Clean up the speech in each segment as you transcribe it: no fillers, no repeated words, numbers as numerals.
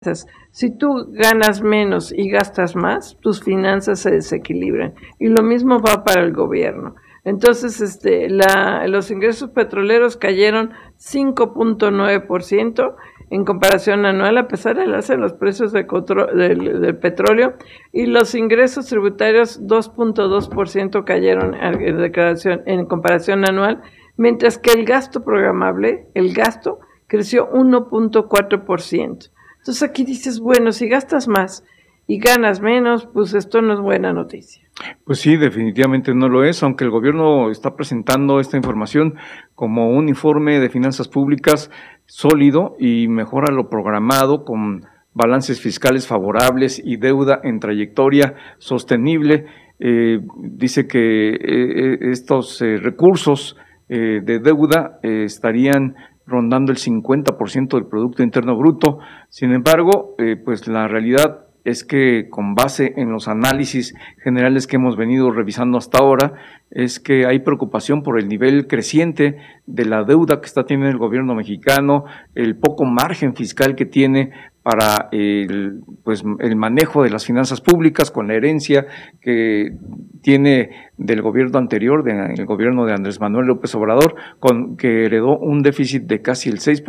Si tú ganas menos y gastas más, tus finanzas se desequilibran. Y lo mismo va para el gobierno. Entonces, los ingresos petroleros cayeron 5.9% en comparación anual, a pesar del alza de los precios del petróleo, y los ingresos tributarios 2.2% cayeron en comparación anual, mientras que el gasto programable, creció 1.4%. Entonces aquí dices, bueno, si gastas más y ganas menos, pues esto no es buena noticia. Pues sí, definitivamente no lo es, aunque el gobierno está presentando esta información como un informe de finanzas públicas sólido y mejora lo programado con balances fiscales favorables y deuda en trayectoria sostenible. Dice que estos recursos de deuda estarían rondando el 50% del Producto Interno Bruto. Sin embargo, pues la realidad es que con base en los análisis generales que hemos venido revisando hasta ahora, es que hay preocupación por el nivel creciente de la deuda que está teniendo el gobierno mexicano, el poco margen fiscal que tiene para el manejo de las finanzas públicas con la herencia que tiene del gobierno anterior, del gobierno de Andrés Manuel López Obrador, que heredó un déficit de casi el 6%,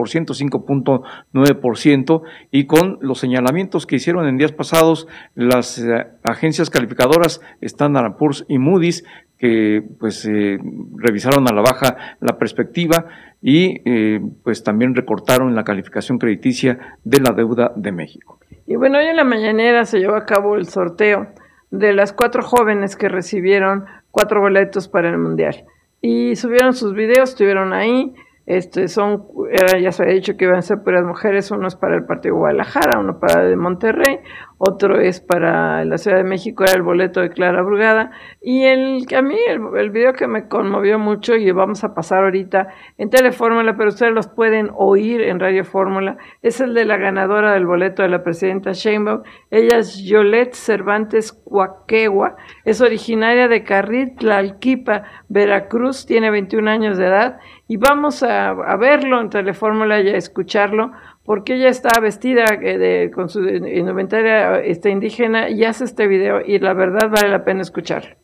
5.9%, y con los señalamientos que hicieron en días pasados las agencias calificadoras Standard & Poor's y Moody's, que revisaron a la baja la perspectiva y pues también recortaron la calificación crediticia de la deuda de México. Y bueno, hoy en la mañanera se llevó a cabo el sorteo de las 4 jóvenes que recibieron 4 boletos para el Mundial. Y subieron sus videos, estuvieron ahí. Ya se había dicho que iban a ser puras mujeres, uno es para el partido de Guadalajara, uno para el de Monterrey, otro es para la Ciudad de México, era el boleto de Clara Brugada, y el video que me conmovió mucho, y vamos a pasar ahorita en Telefórmula, pero ustedes los pueden oír en Radio Fórmula, es el de la ganadora del boleto de la presidenta Sheinbaum. Ella es Yolette Cervantes Cuaquegua, es originaria de Carril Tlalquipa, Veracruz, tiene 21 años de edad, y vamos a verlo en Telefórmula y a escucharlo, porque ella está vestida con su indumentaria indígena y hace este video, y la verdad vale la pena escuchar.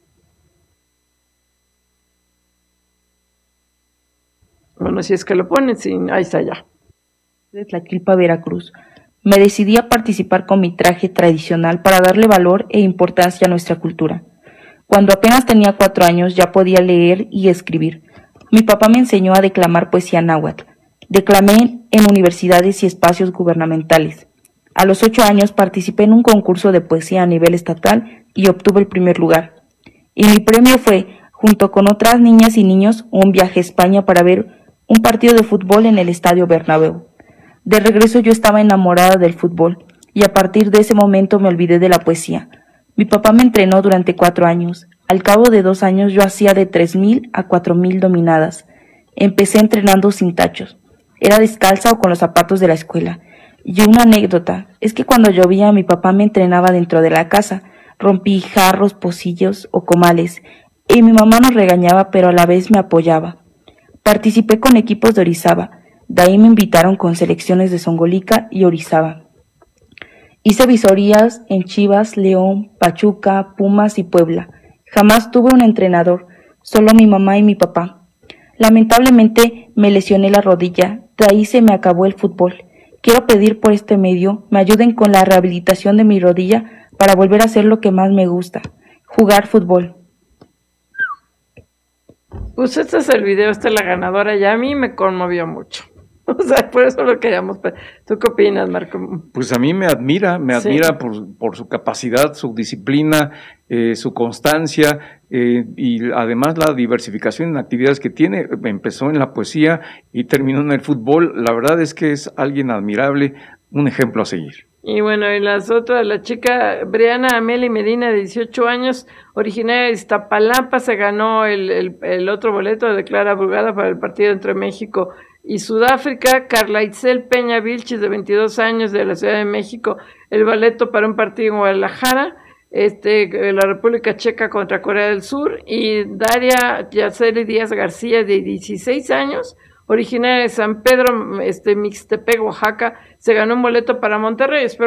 Bueno, si es que lo ponen, sí, ahí está ya. De Tlaquilpa, Veracruz. Me decidí a participar con mi traje tradicional para darle valor e importancia a nuestra cultura. Cuando apenas tenía 4 años ya podía leer y escribir. Mi papá me enseñó a declamar poesía náhuatl. Declamé en universidades y espacios gubernamentales. A los 8 años participé en un concurso de poesía a nivel estatal y obtuve el primer lugar. Y mi premio fue, junto con otras niñas y niños, un viaje a España para ver un partido de fútbol en el Estadio Bernabéu. De regreso yo estaba enamorada del fútbol y a partir de ese momento me olvidé de la poesía. Mi papá me entrenó durante 4 años. Al cabo de 2 años yo hacía de 3,000 a 4,000 dominadas. Empecé entrenando sin tachos. Era descalza o con los zapatos de la escuela. Y una anécdota es que cuando llovía mi papá me entrenaba dentro de la casa. Rompí jarros, pocillos o comales y mi mamá nos regañaba pero a la vez me apoyaba. Participé con equipos de Orizaba. De ahí me invitaron con selecciones de Zongolica y Orizaba. Hice visorías en Chivas, León, Pachuca, Pumas y Puebla. Jamás tuve un entrenador, solo mi mamá y mi papá. Lamentablemente me lesioné la rodilla, de ahí se me acabó el fútbol. Quiero pedir por este medio me ayuden con la rehabilitación de mi rodilla para volver a hacer lo que más me gusta, jugar fútbol. Pues este es el video, esta es la ganadora y a mí me conmovió mucho. O sea, por eso lo queríamos. ¿Tú qué opinas, Marco? Pues a mí me admira por su capacidad, su disciplina, su constancia y además la diversificación en actividades que tiene. Empezó en la poesía y terminó en el fútbol. La verdad es que es alguien admirable, un ejemplo a seguir. Y bueno, y las otras, la chica Briana Ameli Medina, de 18 años, originaria de Iztapalapa, se ganó el otro boleto de Clara Brugada para el partido entre México y Sudáfrica. Carla Itzel Peña Vilchis, de 22 años, de la Ciudad de México, el boleto para un partido en Guadalajara, la República Checa contra Corea del Sur. Y Daria Yaceli Díaz García, de 16 años, originaria de San Pedro, Mixtepec, Oaxaca, se ganó un boleto para Monterrey. Espero